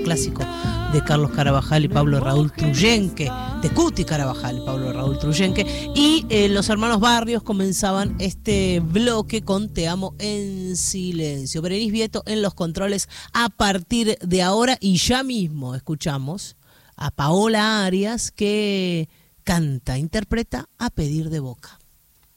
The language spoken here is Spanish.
clásico de Carlos Carabajal y Pablo Raúl Truyenque, de Cuti Carabajal y Pablo Raúl Truyenque, y los hermanos Barrios comenzaban este bloque con Te amo en silencio. Berenice Vieto en los controles a partir de ahora, y ya mismo escuchamos a Paola Arias, que canta, interpreta A pedir de boca.